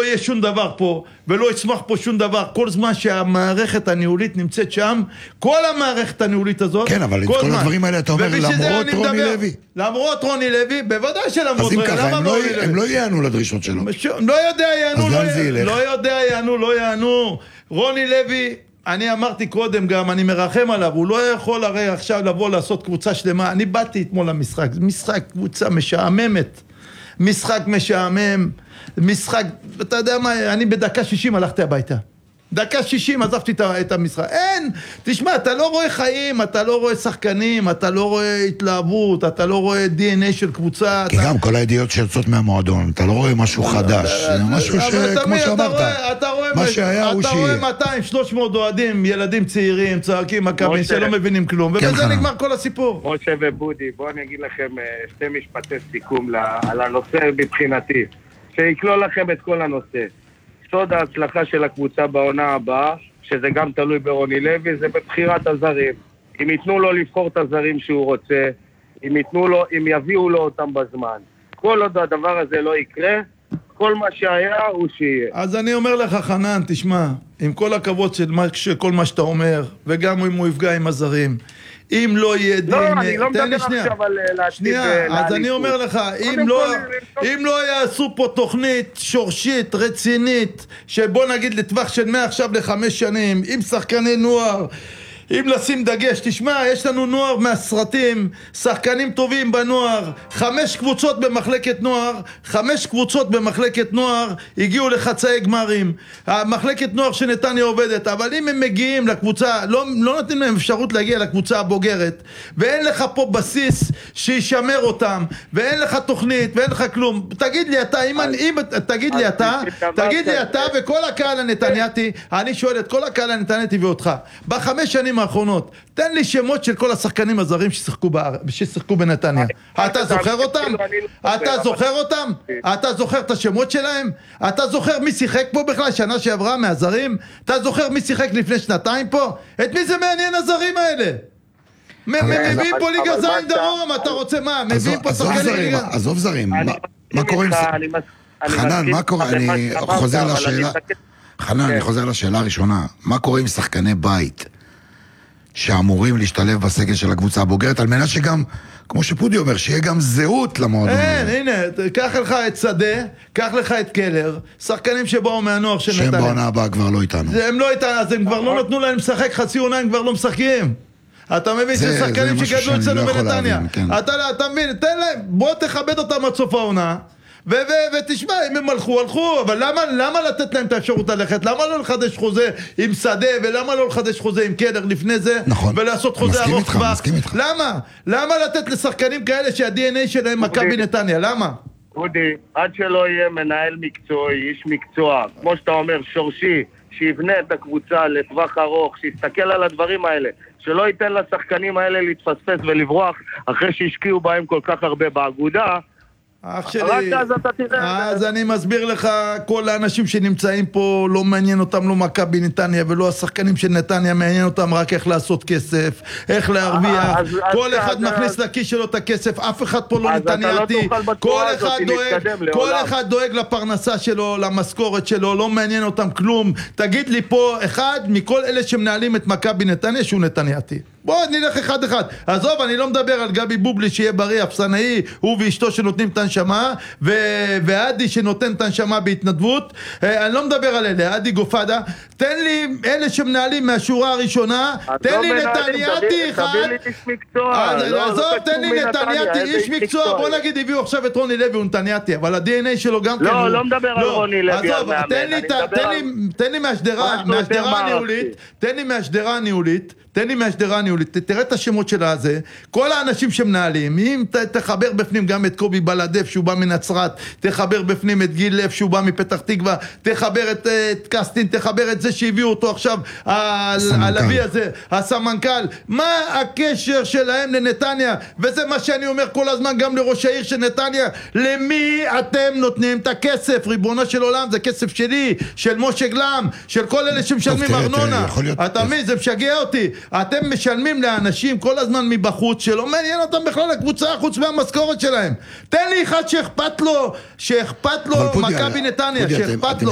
לא יהיה שום דבר פה, ולא יצמח פה שום דבר, כל זמן שהמערכת הניהולית נמצאת שם, כל המערכת הניהולית הזאת, כן, אבל את כל הדברים האלה אתה אומר, למרות רוני לוי. למרות רוני לוי, בוודאי שלמרות רוני לוי. אז אם ככה, הם לא יענו לדרישות שלו. לא יודע, יענו. רוני לוי, אני אמרתי קודם גם, אני מרחם עליו, הוא לא יכול הרי עכשיו לבוא לעשות קבוצה שלמה, אני באתי אתמול למשחק, משחק קבוצה משעממת, משחק משעמם, משחק, אתה יודע מה, אני בדקה 60 הלכתי הביתה. דקה 60 עזבתי את המשחק. אין, תשמע, אתה לא רואה חיים, אתה לא רואה שחקנים, אתה לא רואה התלהבות, אתה לא רואה DNA של קבוצה. כי גם כל הידיעות שיוצאות מהמועדון, אתה לא רואה משהו חדש, משהו שכמו שאמרת, מה שהיה הוא שיהיה. אתה רואה 200-300 אוהדים, ילדים צעירים, צועקים, מכבי, שלא מבינים כלום, ובזה נגמר כל הסיפור. משה ובודי, בואו אני אגיד לכם שתי משפטי סיכום על הנושא מבחינתי, שיקלול לכם את כל הנושא. סוד ההצלחה של הקבוצה בעונה הבאה, שזה גם תלוי ברוני לוי, זה בבחירת הזרים. אם ייתנו לו לבחור את הזרים שהוא רוצה, אם יביאו לו אותם בזמן. כל עוד הדבר הזה לא יקרה, כל מה שהיה הוא שיהיה. אז אני אומר לך, חנן, תשמע, עם כל הכבוד של כל מה שאתה אומר, וגם אם הוא יפגע עם הזרים, אם לא יהיה דין... לא, אני לא מדבר עכשיו על להציב... אז אני אומר לך, אם לא יעשו פה תוכנית שורשית, רצינית, שבוא נגיד לטווח של 100 עכשיו ל5 שנים, עם שחקני נוער, אם לשים דגש, תשמע, יש לנו נוער מהסרטים, שחקנים טובים בנוער, 5 קבוצות במחלקת נוער הגיעו לחצאי גמרים. המחלקת נוער שנתניה עובדת, אבל אם הם מגיעים לקבוצה, לא נותנים להם אפשרות להגיע לקבוצה הבוגרת, ואין לך פה בסיס שישמר אותם, ואין לך תוכנית, ואין לך כלום. תגיד לי אתה וכל הקהל הנתנייתי, אני שואל את כל הקהל הנתנייתי ואותך, ב5 שנים האחרונות, תן לי שמות של כל השחקנים הזרים ששיחקו בנתניה. אתה זוכר אותם? אתה זוכר את השמות שלהם? אתה זוכר מי שיחק פה בכלל שנה שעברה מהזרים? אתה זוכר מי שיחק לפני שנתיים פה? את מי זה מעניין הזרים האלה? מביאים פה ליגה זין דרום, אתה רוצה מה? מביאים פה שחקנים ליגה... עזוב זרים, מה קורה עם... חנן, מה קורה? אני חוזר לשאלה הראשונה. מה קורה עם שחקני בית שאמורים להשתלב בסגל של הקבוצה הבוגרת, על מנת שגם, כמו שפודי אומר, שיהיה גם זהות למועדון. הנה, קח לך את שדה, קח לך את קלר, שחקנים שבאו מהנוער של נתניה. שהם בעונה הבאה כבר לא איתנו. הם לא איתנו, אז הם כבר לא נתנו להם לשחק חצי עונה, הם כבר לא משחקים. אתה מבין, זה שחקנים שגדלו אצלנו בנתניה. אתה מבין, תן להם, בוא תכבד אותם עד סוף העונה, ותשמע, אם הם הלכו, אבל למה לתת להם את האפשרות ללכת? למה לא לחדש חוזה עם שדה, ולמה לא לחדש חוזה עם קלר לפני זה, ולעשות חוזה ארוך טווח? למה לתת לשחקנים כאלה שה-DNA שלהם מכבי נתניה? למה? אודי, עד שלא יהיה מנהל מקצועי, איש מקצוע, כמו שאתה אומר, שורשי, שיבנה את הקבוצה לטווח ארוך, שיסתכל על הדברים האלה, שלא ייתן לשחקנים האלה להתפספס ולברוח אחרי שהשקיעו בהם כל כך הרבה באגודה. אח שלי, אז אני מסביר לך, כל האנשים שנמצאים פה לא מעניין אותם לא מכבי נתניה ולא השחקנים של נתניה, מעניין אותם רק איך לעשות כסף, איך להרוויח. כל אחד מכניס לכיס שלו את הכסף, אף אחד פה לא נתנייתי, כל אחד דואג לפרנסה שלו, למשכורת שלו, לא מעניין אותם כלום. תגיד לי פה אחד מכל אלה שמנהלים את מכבי נתניה שהוא נתנייתי. בוא נלך אחד. עזוב, אני לא מדבר על גבי בובלי שיהיה בריא, אפסנאי, הוא ואשתו שנותנים את הנשמה, ועדי שנותן את הנשמה בהתנדבות. אני לא מדבר על אלה, עדי גופדה. תן לי אלה שמנהלים מהשורה הראשונה, תן לי נתנייתי אחד. עזוב, תן לי נתנייתי, איש מקצוע. בוא נגיד, הביאו עכשיו את רוני לוי, הוא נתנייתי, אבל ה-DNA שלו גם כן. לא מדבר על רוני לוי. עזוב, תן לי מהשדרה הניהולית, תראה את השמות של הזה, כל האנשים שמנהלים, אם תחבר בפנים גם את קובי בלדף שהוא בא מנצרת, תחבר בפנים את גיל לב שהוא בא מפתח תקווה, תחבר את קסטין, תחבר את זה שהביאו אותו עכשיו, הלוי הזה, הסמנכ"ל, מה הקשר שלהם לנתניה? וזה מה שאני אומר כל הזמן גם לראש העיר של נתניה, למי אתם נותנים את הכסף? ריבונו של עולם, זה כסף שלי, של משה גלם, של כל אלה שמשלמים ארנונה. אתה מבין, זה משגע אותי. אתם משלמים לאנשים כל הזמן מבחוץ שלא מעניין אותם בכלל הקבוצה חוץ מהמשכורת שלהם. תן לי אחד שאכפת לו מכבי נתניה, שאכפת לו.